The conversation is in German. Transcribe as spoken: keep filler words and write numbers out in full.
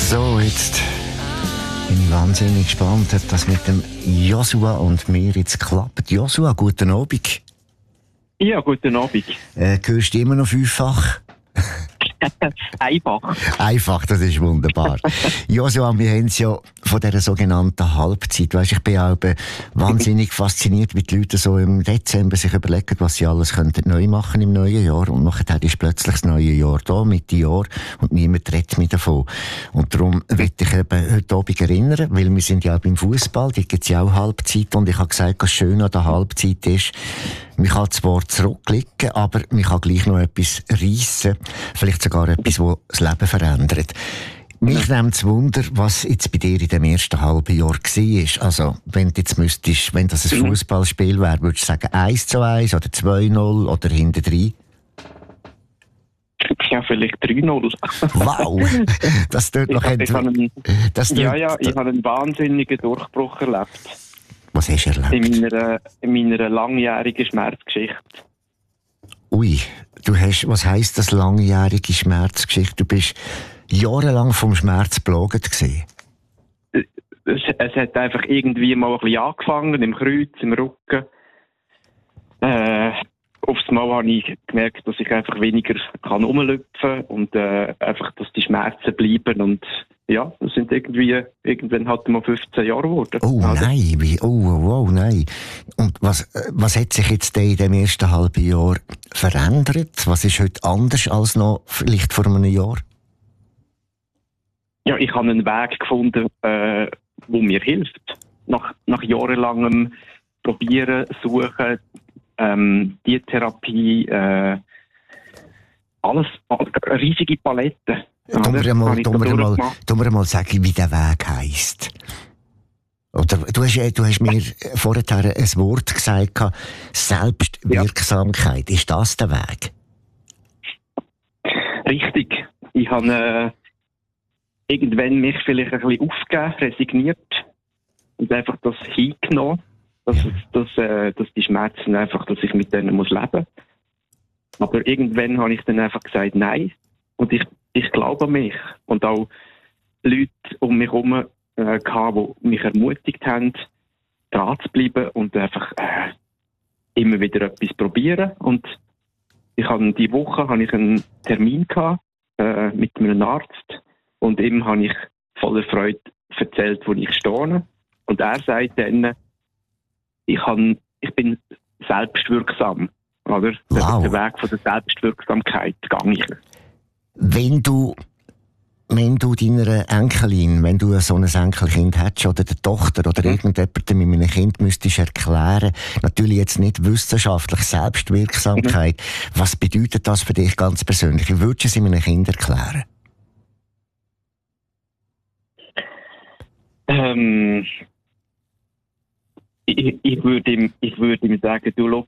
So, jetzt bin ich wahnsinnig gespannt, ob das mit dem Joshua und mir jetzt klappt. Joshua, guten Abend. Ja, guten Abend. Äh, hörst du immer noch fünffach? Einfach. Einfach, das ist wunderbar. Joshua, wir haben es ja von dieser sogenannten Halbzeit. Weißt, ich bin auch wahnsinnig fasziniert, wie die Leute so im Dezember sich überlegen, was sie alles könnten neu machen im neuen Jahr. Und nachher ist plötzlich das neue Jahr da, Mitte Jahr, und niemand redet mehr davon. Und darum möchte ich eben heute Abend erinnern, weil wir sind ja auch beim Fußball, da gibt es ja auch Halbzeit. Und ich habe gesagt, was schön an der Halbzeit ist, man kann zwar zurückblicken, aber man kann gleich noch etwas reissen. Vielleicht sogar etwas, das das Leben verändert. Mich nimmt es Wunder, was jetzt bei dir in dem ersten halben Jahr war. Also, wenn du jetzt müsstest, wenn das ein Fußballspiel wäre, würdest du sagen eins zu eins oder zwei null oder hinten drei? Ja, vielleicht drei null. Wow! Das tut noch ich, ich einen, das Ja, ja, ich habe einen wahnsinnigen Durchbruch erlebt. Was hast du erlebt? In meiner, in meiner langjährigen Schmerzgeschichte. Ui, du hast, was heisst das langjährige Schmerzgeschichte? Du bist jahrelang vom Schmerz geplagt gewesen. Es, es hat einfach irgendwie mal ein bisschen angefangen, im Kreuz, im Rücken. Äh, aufs Mal habe ich gemerkt, dass ich einfach weniger kann rumlüpfen kann und äh, einfach, dass die Schmerzen bleiben. Und ja, das sind irgendwie, irgendwann hat mal fünfzehn Jahre geworden. Oh also, nein, wie, oh, oh, oh nein. Und was, was hat sich jetzt in dem ersten halben Jahr verändert? Was ist heute anders als noch vielleicht vor einem Jahr? Ja, ich habe einen Weg gefunden, äh, der mir hilft. Nach, nach jahrelangem Probieren, Suchen, ähm, die Therapie, äh, alles, eine riesige Palette. Tun wir mal, tun wir mal, tun wir mal sagen, wie der Weg heisst. Oder, du hast, du hast mir vorher ein Wort gesagt, Selbstwirksamkeit. Ja. Ist das der Weg? Richtig. Ich habe äh, irgendwann mich vielleicht ein bisschen aufgegeben, resigniert und einfach das hingenommen, dass, ja. dass, äh, dass die Schmerzen einfach, dass ich mit denen muss leben. Aber irgendwann habe ich dann einfach gesagt, nein. Und ich Ich glaube an mich und auch Leute um mich herum, äh, die mich ermutigt haben, dran zu bleiben und einfach äh, immer wieder etwas probieren. Und ich habe diese Woche habe ich einen Termin gehabt, äh, mit einem Arzt und ihm habe ich voller Freude erzählt, wo ich stehe. Und er sagt dann, ich, habe, ich bin selbstwirksam. Oder? Wow. Der Weg von der Selbstwirksamkeit gehe ich. Wenn du, wenn du deiner Enkelin, wenn du so ein Enkelkind hättest, oder der Tochter, oder mhm. irgendjemandem mit einem Kind müsstest erklären, natürlich jetzt nicht wissenschaftlich, Selbstwirksamkeit, mhm. was bedeutet das für dich ganz persönlich? Wie würdest du es einem Kind erklären? Ähm, ich, ich würde ihm, ich würde ihm sagen, du, schau,